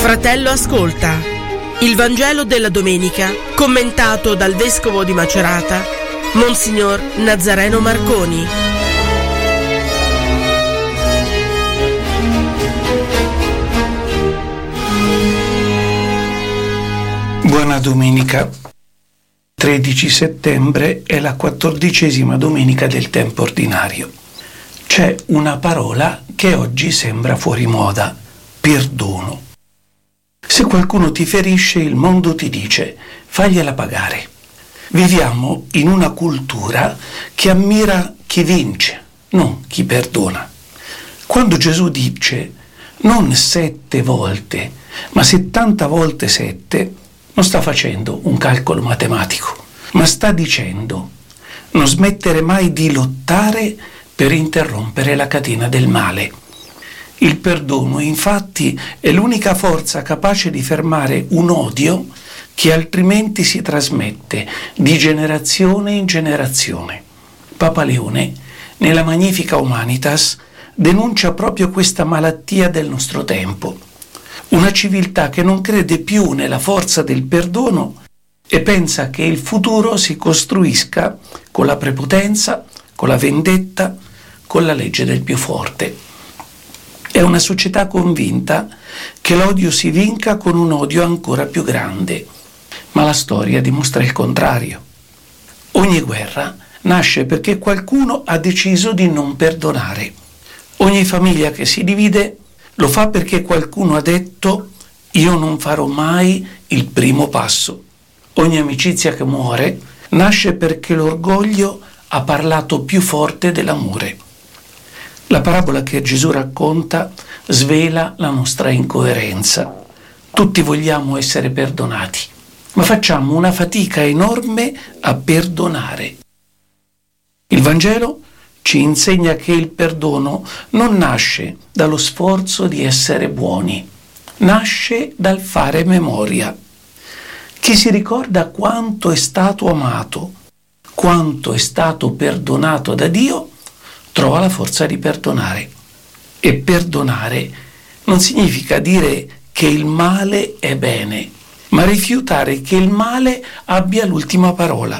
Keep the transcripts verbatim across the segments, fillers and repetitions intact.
Fratello ascolta, il Vangelo della domenica commentato dal Vescovo di Macerata, Monsignor Nazareno Marconi. Buona domenica. tredici settembre è la quattordicesima domenica del tempo ordinario. C'è una parola che oggi sembra fuori moda: perdono. Se qualcuno ti ferisce, il mondo ti dice: fagliela pagare. Viviamo in una cultura che ammira chi vince, non chi perdona. Quando Gesù dice non sette volte, ma settanta volte sette, non sta facendo un calcolo matematico, ma sta dicendo non smettere mai di lottare per interrompere la catena del male. Il perdono, infatti, è l'unica forza capace di fermare un odio che altrimenti si trasmette di generazione in generazione. Papa Leone, nella Magnificat Humanitas, denuncia proprio questa malattia del nostro tempo. Una civiltà che non crede più nella forza del perdono e pensa che il futuro si costruisca con la prepotenza, con la vendetta, con la legge del più forte. È una società convinta che l'odio si vinca con un odio ancora più grande, ma la storia dimostra il contrario. Ogni guerra nasce perché qualcuno ha deciso di non perdonare. Ogni famiglia che si divide lo fa perché qualcuno ha detto: io non farò mai il primo passo. Ogni amicizia che muore nasce perché l'orgoglio ha parlato più forte dell'amore. La parabola che Gesù racconta svela la nostra incoerenza. Tutti vogliamo essere perdonati, ma facciamo una fatica enorme a perdonare. Il Vangelo ci insegna che il perdono non nasce dallo sforzo di essere buoni, nasce dal fare memoria. Chi si ricorda quanto è stato amato, quanto è stato perdonato da Dio, trova la forza di perdonare. E perdonare non significa dire che il male è bene, ma rifiutare che il male abbia l'ultima parola.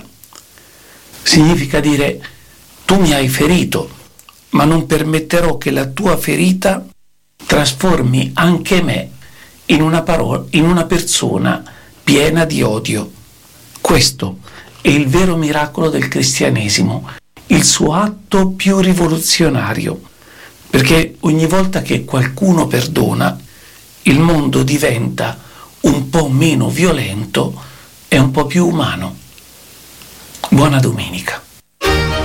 Significa dire: tu mi hai ferito, ma non permetterò che la tua ferita trasformi anche me in una parola, in una persona piena di odio. Questo è il vero miracolo del cristianesimo, il suo atto più rivoluzionario, perché ogni volta che qualcuno perdona, il mondo diventa un po' meno violento e un po' più umano. Buona domenica.